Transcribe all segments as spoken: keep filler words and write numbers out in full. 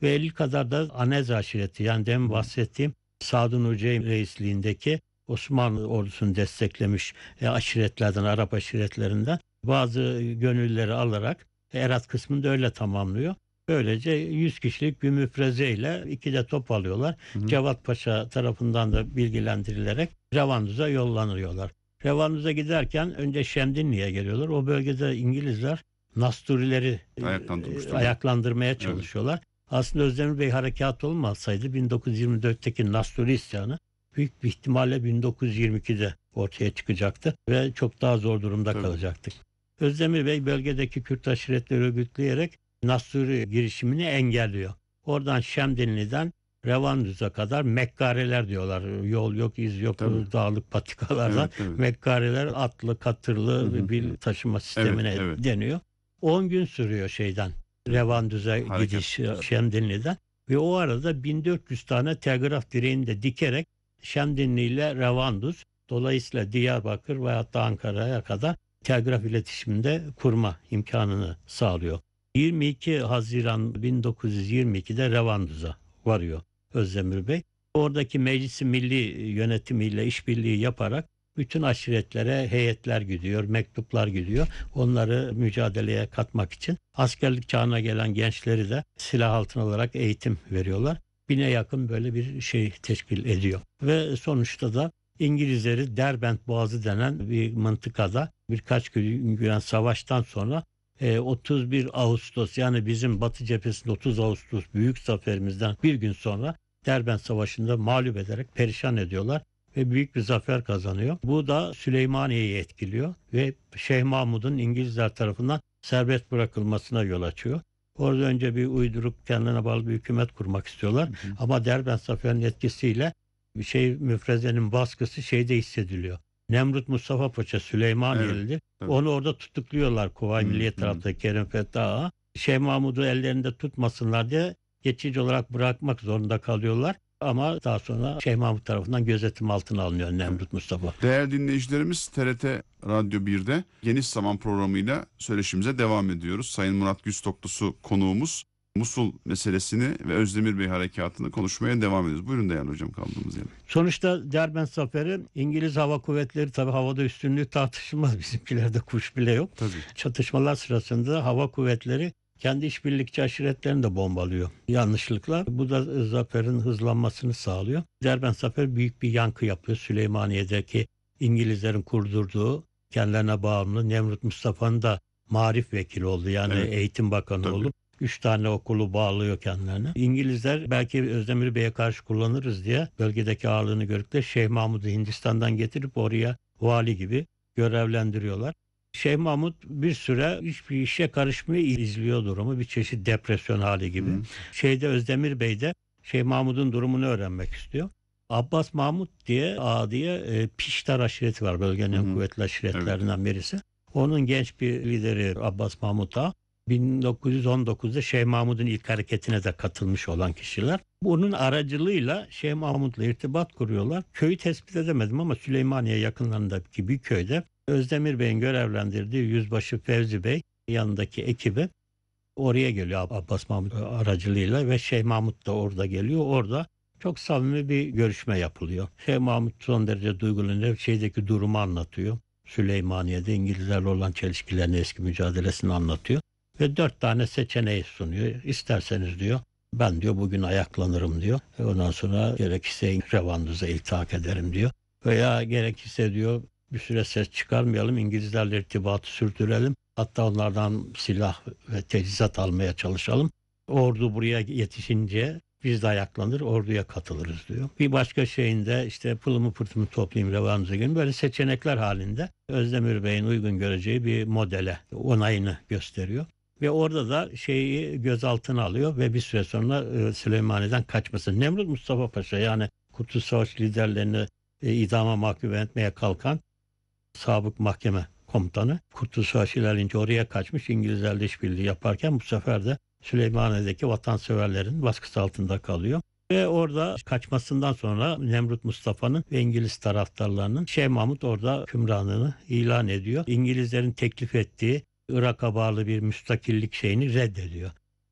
ve elli kadar da Anez aşireti, yani demin bahsettiğim Sadun Uceym reisliğindeki Osmanlı ordusunu desteklemiş e, aşiretlerden, Arap aşiretlerinden bazı gönüllüleri alarak Erat kısmını da öyle tamamlıyor. Böylece yüz kişilik bir müfreze ile iki de top alıyorlar. Hı hı. Cevat Paşa tarafından da bilgilendirilerek Revanduz'a yollanıyorlar. Revanduz'a giderken önce Şemdinli'ye geliyorlar. O bölgede İngilizler Nasturileri e, Ayaklandırmışlar. ayaklandırmaya çalışıyorlar. Aslında Özdemir Bey harekat olmasaydı bin dokuz yüz yirmi dörtteki Nasturi isyanı büyük bir ihtimalle bin dokuz yüz yirmi ikide ortaya çıkacaktı ve çok daha zor durumda Tabii. kalacaktık. Özdemir Bey bölgedeki Kürt aşiretleri örgütleyerek Nasturi girişimini engelliyor. Oradan Şemdinli'den Revanduz'a kadar mekkareler diyorlar. Yol yok, iz yok, Tabii. dağlık patikalardan Evet, evet. mekkareler atlı, katırlı Hı hı. bir taşıma sistemine Evet, evet. deniyor. on gün sürüyor şeyden Revanduz'a Harekat. gidiş Şemdinli'den ve o arada bin dört yüz tane telgraf direğini de dikerek Şemdinli ile Revanduz, dolayısıyla Diyarbakır ve hatta Ankara'ya kadar telgraf iletişiminde kurma imkanını sağlıyor. yirmi iki Haziran bin dokuz yüz yirmi ikide Revanduz'a varıyor Özdemir Bey. Oradaki Meclis-i Milli yönetimiyle işbirliği yaparak bütün aşiretlere heyetler gidiyor, mektuplar gidiyor. Onları mücadeleye katmak için askerlik çağına gelen gençleri de silah altına alarak eğitim veriyorlar. Bine yakın böyle bir şey teşkil ediyor. Ve sonuçta da İngilizleri Derbent Boğazı denen bir mıntıkada birkaç gün gülen savaştan sonra otuz bir Ağustos, yani bizim Batı cephesinde otuz Ağustos büyük zaferimizden bir gün sonra Derbent Savaşı'nda mağlup ederek perişan ediyorlar ve büyük bir zafer kazanıyor. Bu da Süleymaniye'yi etkiliyor ve Şeyh Mahmud'un İngilizler tarafından serbest bırakılmasına yol açıyor. Orada önce bir uydurup kendine bağlı bir hükümet kurmak istiyorlar. Hı hı. Ama Derbent Zafer'in etkisiyle bir şey müfrezenin baskısı şeyde hissediliyor. Nemrut Mustafa Paşa Süleymaniyelidir. Evet, onu orada tutukluyorlar Kuvayi Milliye tarafta Kerim Fettah Ağa. Şeyh Mahmud'u ellerinde tutmasınlar diye geçici olarak bırakmak zorunda kalıyorlar. Ama daha sonra Şeyh Mahmud tarafından gözetim altına alınıyor Nemrut evet. Mustafa. Değerli dinleyicilerimiz, T R T Radyo bir'de Geniş Zaman programıyla söyleşimize devam ediyoruz. Sayın Murat Güztoklusu konuğumuz. Musul meselesini ve Özdemir Bey harekatını konuşmaya devam ediyoruz. Buyurun değerli hocam, kaldığımız yerden. Sonuçta Derbent Zaferi, İngiliz Hava Kuvvetleri tabii havada üstünlüğü tartışılmaz. Bizimkilerde kuş bile yok. Tabii. Çatışmalar sırasında hava kuvvetleri kendi işbirlikçi aşiretlerini de bombalıyor yanlışlıkla. Bu da zaferin hızlanmasını sağlıyor. Derbent Zaferi büyük bir yankı yapıyor. Süleymaniye'deki İngilizlerin kurdurduğu, kendilerine bağımlı Nemrut Mustafa'nın da marif vekili oldu. Yani evet. Eğitim Bakanı Tabii. oldu. Üç tane okulu bağlıyor kendilerine. İngilizler belki Özdemir Bey'e karşı kullanırız diye bölgedeki ağırlığını görüp de Şeyh Mahmud'u Hindistan'dan getirip oraya vali gibi görevlendiriyorlar. Şeyh Mahmud bir süre hiçbir işe karışmayı izliyor durumu. Bir çeşit depresyon hali gibi. Hı. Şeyde Özdemir Bey de Şeyh Mahmud'un durumunu öğrenmek istiyor. Abbas Mahmud diye ağa diye e, Piştar aşireti var. Bölgenin en kuvvetli aşiretlerinden evet. birisi. Onun genç bir lideri Abbas Mahmud Ağa. bin dokuz yüz on dokuzda Şeyh Mahmud'un ilk hareketine de katılmış olan kişiler. Bunun aracılığıyla Şeyh Mahmud'la irtibat kuruyorlar. Köyü tespit edemedim ama Süleymaniye yakınlarındaki bir köyde Özdemir Bey'in görevlendirdiği Yüzbaşı Fevzi Bey yanındaki ekibi oraya geliyor Abbas Mahmud aracılığıyla ve Şeyh Mahmud da orada geliyor. Orada çok samimi bir görüşme yapılıyor. Şeyh Mahmud son derece duygulanıyor. Şeydeki durumu anlatıyor. Süleymaniye'de İngilizlerle olan çelişkilerini, eski mücadelesini anlatıyor. Ve dört tane seçeneği sunuyor. İsterseniz diyor, ben diyor bugün ayaklanırım diyor. Ve ondan sonra gerekirse Revanduz'a iltihak ederim diyor. Veya gerekirse diyor bir süre ses çıkarmayalım, İngilizlerle irtibatı sürdürelim. Hatta onlardan silah ve teçhizat almaya çalışalım. Ordu buraya yetişince biz de ayaklanır, orduya katılırız diyor. Bir başka şeyinde işte pılımı pırtımı toplayayım Revanduz'a gelin. Böyle seçenekler halinde Özdemir Bey'in uygun göreceği bir modele onayını gösteriyor. Ve orada da şeyi gözaltına alıyor ve bir süre sonra e, Süleymaniye'den kaçması. Nemrut Mustafa Paşa, yani Kurtuluş Savaşı liderlerini e, idama mahkum etmeye kalkan sabık mahkeme komutanı, Kurtuluş Savaşı ilerleyince oraya kaçmış, İngilizlerle işbirliği yaparken bu sefer de Süleymaniye'deki vatanseverlerin baskısı altında kalıyor. Ve orada kaçmasından sonra Nemrut Mustafa'nın ve İngiliz taraftarlarının Şeyh Mahmud orada hükümranlığını ilan ediyor. İngilizlerin teklif ettiği Irak'a bağlı bir müstakillik şeyini reddediyor.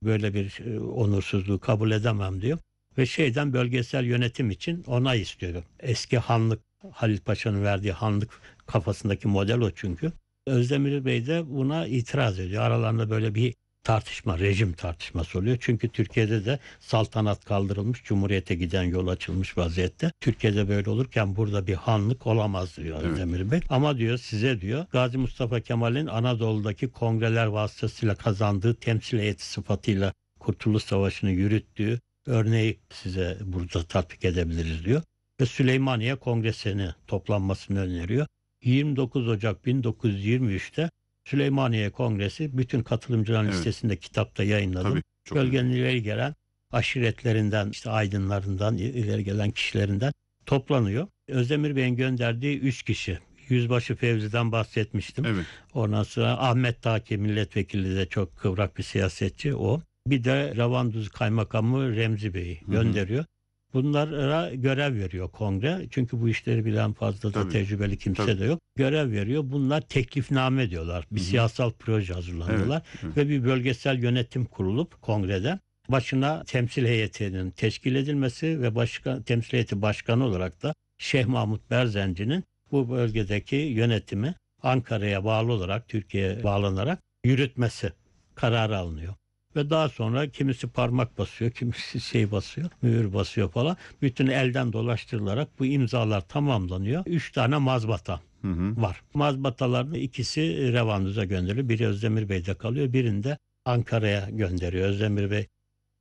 Böyle bir e, onursuzluğu kabul edemem diyor. Ve şeyden bölgesel yönetim için onay istiyor. Eski hanlık, Halil Paşa'nın verdiği hanlık kafasındaki model o çünkü. Özdemir Bey de buna itiraz ediyor. Aralarında böyle bir tartışma, rejim tartışması oluyor. Çünkü Türkiye'de de saltanat kaldırılmış, cumhuriyete giden yol açılmış vaziyette. Türkiye'de böyle olurken burada bir hanlık olamaz diyor Evet. Özdemir Bey. Ama diyor size diyor Gazi Mustafa Kemal'in Anadolu'daki kongreler vasıtasıyla kazandığı temsil heyeti sıfatıyla Kurtuluş Savaşı'nı yürüttüğü örneği size burada tatbik edebiliriz diyor. Ve Süleymaniye Kongresi'ni toplanmasını öneriyor. yirmi dokuz Ocak bin dokuz yüz yirmi üçte Süleymaniye Kongresi bütün katılımcıların Evet. listesinde kitapta yayınladım. Tabii. Çok Bölgenin ileri gelen aşiretlerinden, işte aydınlarından, ileri gelen kişilerinden toplanıyor. Özdemir Bey'in gönderdiği üç kişi. Yüzbaşı Fevzi'den bahsetmiştim. Evet. Ondan sonra Ahmet Taki milletvekili de çok kıvrak bir siyasetçi o. Bir de Ravanduz Kaymakamı Remzi Bey'i gönderiyor. Bunlara görev veriyor kongre. Çünkü bu işleri bilen fazla da Tabii. tecrübeli kimse Tabii. de yok. Görev veriyor. Bunlar teklifname diyorlar. Bir Hı hı. siyasal proje hazırlanıyorlar. Evet, evet. Ve bir bölgesel yönetim kurulup kongrede başına temsil heyetinin teşkil edilmesi ve başkan, temsil heyeti başkanı olarak da Şeyh Mahmut Berzenci'nin bu bölgedeki yönetimi Ankara'ya bağlı olarak, Türkiye'ye bağlanarak yürütmesi kararı alınıyor. Ve daha sonra kimisi parmak basıyor, kimisi şey basıyor, mühür basıyor falan. Bütün elden dolaştırılarak bu imzalar tamamlanıyor. Üç tane mazbata Hı hı. var. Mazbataların ikisi Revanduz'a gönderiliyor. Biri Özdemir Bey'de kalıyor, birini de Ankara'ya gönderiyor. Özdemir Bey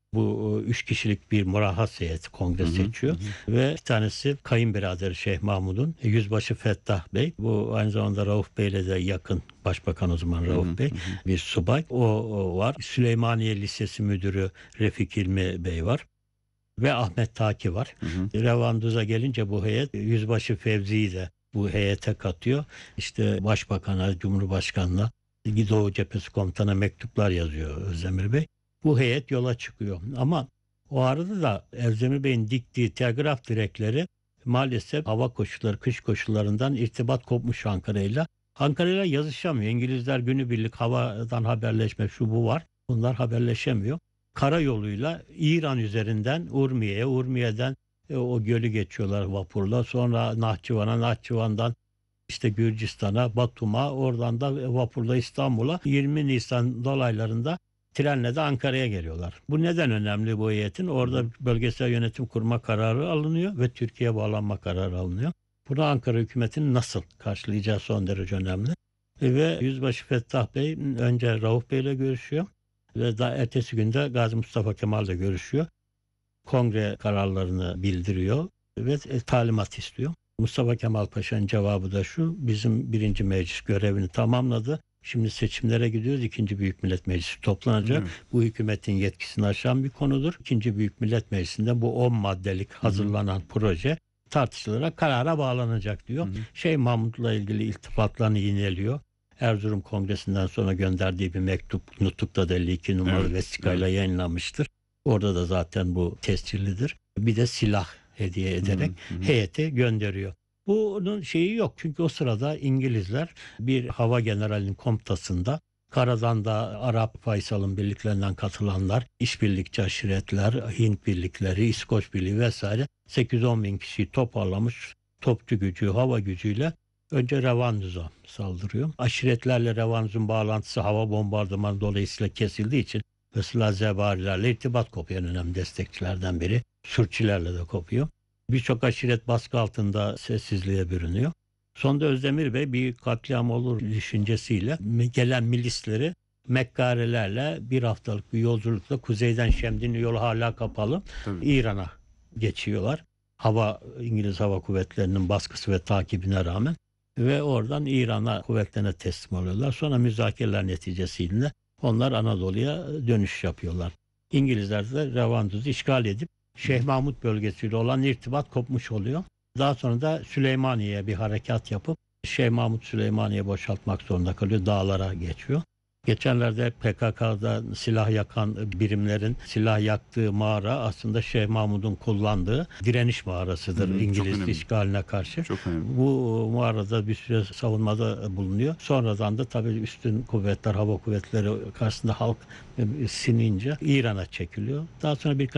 bu üç kişilik bir murahhas heyeti kongre Hı hı, seçiyor. hı Ve bir tanesi kayınbiraderi Şeyh Mahmud'un Yüzbaşı Fettah Bey. Bu aynı zamanda Rauf Bey'le de yakın, başbakan o zaman Rauf hı, Bey, hı hı. bir subay. O, o var. Süleymaniye Lisesi Müdürü Refik İlmi Bey var. Ve Ahmet Taki var. Hı hı. Revanduz'a gelince bu heyet Yüzbaşı Fevzi'yi de bu heyete katıyor. İşte Başbakan'a, Cumhurbaşkanı'na, Doğu Cephesi Komutanı'na mektuplar yazıyor Özdemir Bey. Bu heyet yola çıkıyor. Ama o arada da Özdemir Bey'in diktiği telgraf direkleri maalesef hava koşulları, kış koşullarından irtibat kopmuş Ankara'yla. Ankara'yla yazışamıyor. İngilizler günübirlik havadan haberleşme şu bu var. Bunlar haberleşemiyor. Karayoluyla İran üzerinden Urmiye'ye, Urmiye'den e, o gölü geçiyorlar vapurla. Sonra Nahçıvan'a, Nahçıvan'dan işte Gürcistan'a, Batum'a, oradan da vapurla İstanbul'a yirmi Nisan dolaylarında trenle de Ankara'ya geliyorlar. Bu neden önemli bu heyetin? Orada bölgesel yönetim kurma kararı alınıyor ve Türkiye'ye bağlanma kararı alınıyor. Bunu Ankara hükümetinin nasıl karşılayacağı son derece önemli. Ve Yüzbaşı Fettah Bey önce Rauf Bey'le görüşüyor ve daha ertesi günde Gazi Mustafa Kemal'le görüşüyor. Kongre kararlarını bildiriyor ve talimat istiyor. Mustafa Kemal Paşa'nın cevabı da şu: bizim birinci meclis görevini tamamladı. Şimdi seçimlere gidiyoruz. İkinci Büyük Millet Meclisi toplanacak. Evet. Bu hükümetin yetkisini aşan bir konudur. İkinci Büyük Millet Meclisi'nde bu on maddelik hazırlanan proje tartışılarak karara bağlanacak diyor. Hı hı. Şeyh Mahmud'la ilgili iltifatlarını yineliyor. Erzurum Kongresi'nden sonra gönderdiği bir mektup Nutuk'ta da elli iki numaralı Evet, vesikayla yayınlanmıştır. Orada da zaten bu tescillidir. Bir de silah hediye ederek Hı hı. heyeti gönderiyor. Bunun şeyi yok çünkü o sırada İngilizler bir hava generalinin komutasında, karadan da Arap Faysal'ın birliklerinden katılanlar, işbirlikçi aşiretler, Hint birlikleri, İskoç birliği vesaire sekiz on bin kişiyi toparlamış, topçu gücü, hava gücüyle önce Revanduz'a saldırıyor. Aşiretlerle Revanduz'un bağlantısı hava bombardımanı dolayısıyla kesildiği için mesela Zebarilerle irtibat kopuyor, en önemli destekçilerden biri. Sürçilerle de kopuyor. Birçok aşiret baskı altında sessizliğe bürünüyor. Sonunda Özdemir Bey bir katliam olur düşüncesiyle gelen milisleri mekkarelerle bir haftalık bir yolculukla kuzeyden Şemdinli yolu hala kapalı Tabii. İran'a geçiyorlar. Hava İngiliz Hava Kuvvetleri'nin baskısı ve takibine rağmen ve oradan İran'a kuvvetlerine teslim oluyorlar. Sonra müzakereler neticesiyle onlar Anadolu'ya dönüş yapıyorlar. İngilizler de Revanduz'u işgal edip Şeyh Mahmud bölgesiyle olan irtibat kopmuş oluyor. Daha sonra da Süleymaniye'ye bir harekat yapıp Şeyh Mahmud Süleymaniye boşaltmak zorunda kalıyor. Dağlara geçiyor. Geçenlerde P K K'da silah yakan birimlerin silah yaktığı mağara aslında Şeyh Mahmud'un kullandığı direniş mağarasıdır Hı hı, çok İngiliz önemli. işgaline karşı. Çok önemli. Bu mağarada bir süre savunmada bulunuyor. Sonradan da tabii üstün kuvvetler, hava kuvvetleri karşısında halk sinince İran'a çekiliyor. Daha sonra birkaç